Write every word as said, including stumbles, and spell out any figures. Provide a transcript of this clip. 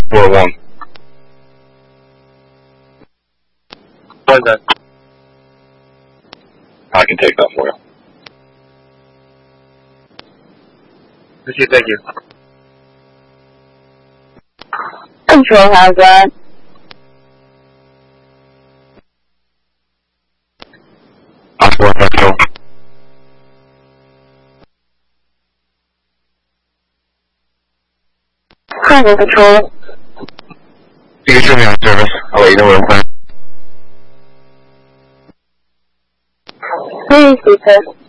four one. What is that? I can take that for you. Okay, thank you. Control, how's that? Oscar Control. Control, Control. You can show me on service. I'll let you know what I'm planning. Please, Peter.